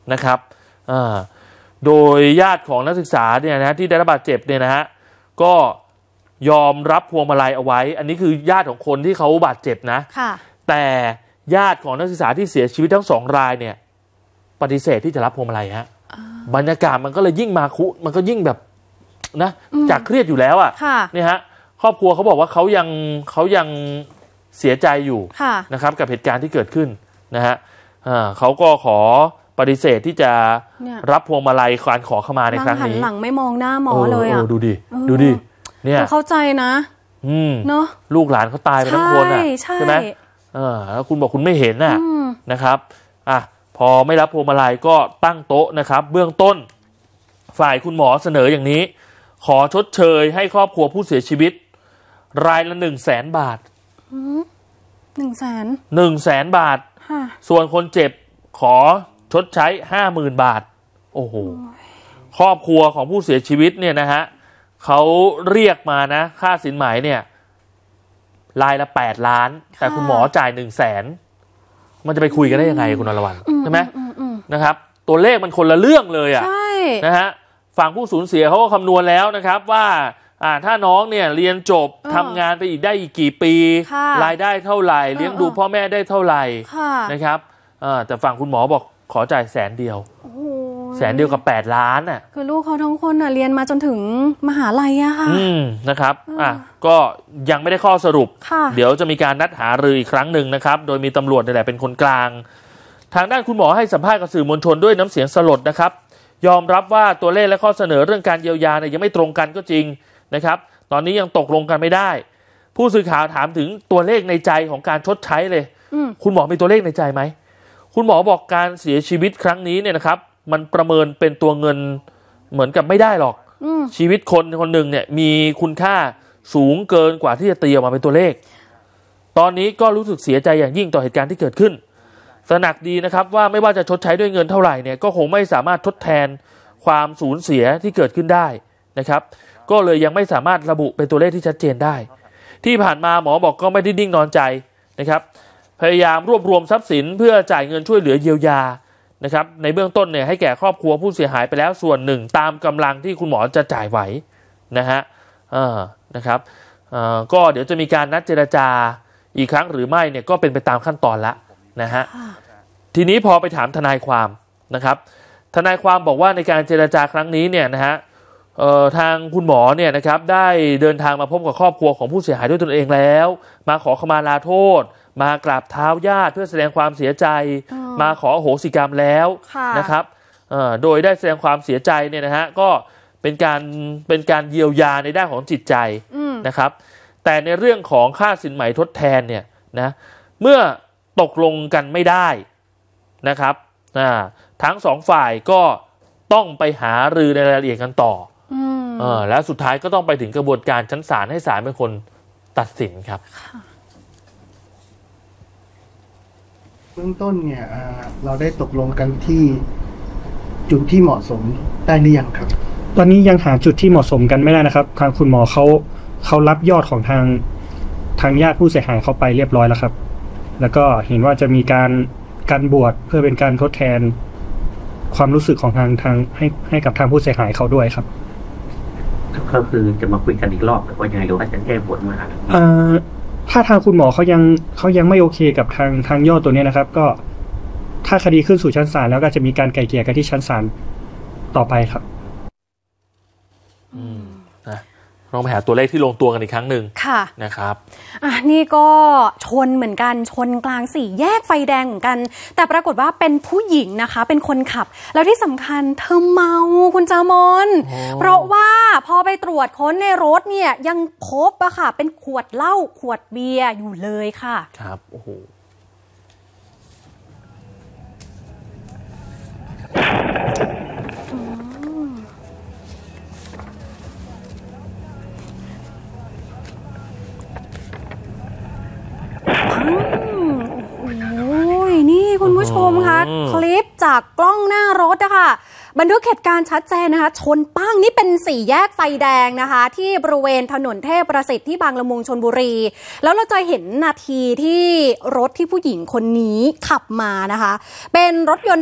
นะครับโดยญาติของนักศึกษาเนี่ยนะที่ได้รับบาดเจ็บเนี่ยนะฮะก็ยอมรับพวงมาลัยเอาไว้อันนี้คือญาติของคนที่เขาบาดเจ็บนะแต่ญาติของนักศึกษาที่เสียชีวิตทั้ง2 รายเนี่ยปฏิเสธที่จะรับพวงมาลัยฮะบรรยากาศมันก็เลยยิ่งมาคุมันก็ยิ่งแบบนะจากเครียดอยู่แล้วอ่ะนี่ฮะครอบครัวเขาบอกว่าเขายังเสียใจอยู่นะครับกับเหตุการณ์ที่เกิดขึ้นนะฮะเขาก็ขอปฏิเสธที่จะรับพวงมาลัยการขอขมาในครั้งนี้หลังไม่มองหน้าหมอเลยอ่ะดูดิเนี่ยเข้าใจนะเนาะลูกหลานเขาตายไปทั้งคนอ่ะใช่ไหมแล้วคุณบอกคุณไม่เห็นน่ะนะครับพอไม่รับพวงมาลัยก็ตั้งโต๊ะนะครับเบื้องต้นฝ่ายคุณหมอเสนออย่างนี้ขอชดเชยให้ครอบครัวผู้เสียชีวิตรายละ100,000 บาท100,000 บาทส่วนคนเจ็บขอชดใช้ 50,000 บาทโอ้โหครอบครัวของผู้เสียชีวิตเนี่ยนะฮะเขาเรียกมานะค่าสินไหมเนี่ยรายละ8 ล้านแต่คุณหมอจ่าย100,000มันจะไปคุยกันได้ยังไงคุณอรวรรณใช่ไหมนะครับตัวเลขมันคนละเรื่องเลยอ่ะนะฮะฝั่งผู้สูญเสียเขาก็คำนวณแล้วนะครับว่าถ้าน้องเนี่ยเรียนจบทำงานไปอีกได้อีกกี่ปีรายได้เท่าไหร่เลี้ยงดูพ่อแม่ได้เท่าไหร่นะครับแต่ฝั่งคุณหมอบอกขอจ่าย100,000กับ8 ล้านอ่ะคือลูกเขาทั้งคนเรียนมาจนถึงมหาลัยอะค่ะนะครับก็ยังไม่ได้ข้อสรุปเดี๋ยวจะมีการนัดหารืออีกครั้งหนึ่งนะครับโดยมีตำรวจนี่แหละเป็นคนกลางทางด้านคุณหมอให้สัมภาษณ์กับสื่อมวลชนด้วยน้ำเสียงสลดนะครับยอมรับว่าตัวเลขและข้อเสนอเรื่องการเยียวยาเนี่ยยังไม่ตรงกันก็จริงนะครับตอนนี้ยังตกลงกันไม่ได้ผู้สื่อข่าวถามถึงตัวเลขในใจของการชดใช้เลยคุณหมอมีตัวเลขในใจไหมคุณหมอบอกการเสียชีวิตครั้งนี้เนี่ยนะครับมันประเมินเป็นตัวเงินเหมือนกับไม่ได้หรอกชีวิตคนคนหนึ่งเนี่ยมีคุณค่าสูงเกินกว่าที่จะตีออกมาเป็นตัวเลขตอนนี้ก็รู้สึกเสียใจอย่างยิ่งต่อเหตุการณ์ที่เกิดขึ้นตระหนักดีนะครับว่าไม่ว่าจะชดใช้ด้วยเงินเท่าไหร่เนี่ยก็คงไม่สามารถทดแทนความสูญเสียที่เกิดขึ้นได้นะครับก็เลยยังไม่สามารถระบุเป็นตัวเลขที่ชัดเจนได้ที่ผ่านมาหมอบอกก็ไม่ได้นิ่งนอนใจนะครับพยายามรวบรวมทรัพย์สินเพื่อจ่ายเงินช่วยเหลือเยียวยานะครับในเบื้องต้นเนี่ยให้แก่ครอบครัวผู้เสียหายไปแล้วส่วนหนึ่งตามกำลังที่คุณหมอจะจ่ายไหวนะฮะนะครับก็เดี๋ยวจะมีการนัดเจรจาอีกครั้งหรือไม่เนี่ยก็เป็นไปตามขั้นตอนละนะฮะทีนี้พอไปถามทนายความนะครับทนายความบอกว่าในการเจรจาครั้งนี้เนี่ยนะฮะทางคุณหมอเนี่ยนะครับได้เดินทางมาพบกับครอบครัวของผู้เสียหายด้วยตนเองแล้วมาขอขมาลาโทษมากราบเท้าญาติเพื่อแสดงความเสียใจมาขออโหสิกรรมแล้วนะครับโดยได้แสดงความเสียใจเนี่ยนะฮะก็เป็นการเยียวยาในด้านของจิตใจนะครับแต่ในเรื่องของค่าสินไหมทดแทนเนี่ยนะเมื่อตกลงกันไม่ได้นะครับทั้ง2 ฝ่ายก็ต้องไปหารือในรายละเอียดกันต่อและสุดท้ายก็ต้องไปถึงกระบวนการชั้นศาลให้ศาลเป็นคนตัดสินครับเบื้องต้นเนี่ยเราได้ตกลงกันที่จุดที่เหมาะสมได้หรือยังครับตอนนี้ยังหาจุดที่เหมาะสมกันไม่ได้นะครับทางคุณหมอเขารับยอดของทางญาติผู้เสียหายเขาไปเรียบร้อยแล้วครับแล้วก็เห็นว่าจะมีการบวชเพื่อเป็นการทดแทนความรู้สึกของทางให้กับทางผู้เสียหายเขาด้วยครับก็คือจะมาคุยกันอีกรอบหรือว่ายังไงหรือว่าจะแก้บวชมาถ้าทางคุณหมอเขายังไม่โอเคกับทางยอดตัวนี้นะครับก็ถ้าคดีขึ้นสู่ชั้นศาลแล้วก็จะมีการไกล่เกลี่ยกันที่ชั้นศาลต่อไปครับลองไปหาตัวเลขที่ลงตัวกันอีกครั้งหนึ่งนะครับนี่ก็ชนเหมือนกันชนกลาง4 แยกไฟแดงเหมือนกันแต่ปรากฏว่าเป็นผู้หญิงนะคะเป็นคนขับแล้วที่สำคัญเธอเมาคุณจามนเพราะว่าพอไปตรวจค้นในรถเนี่ยยังพบค่ะเป็นขวดเหล้าขวดเบียร์อยู่เลยค่ะครับโอ้โหนี่คุณผู้ชมคะคลิปจากกล้องหน้ารถนะคะบันทึกเหตุการณ์ชัดเจนนะคะชนปั้งนี่เป็น4 แยกไฟแดงนะคะที่บริเวณถนนเทพประสิทธิ์ที่บางละมุงชลบุรีแล้วเราจะเห็นนาทีที่รถที่ผู้หญิงคนนี้ขับมานะคะเป็นรถยนต์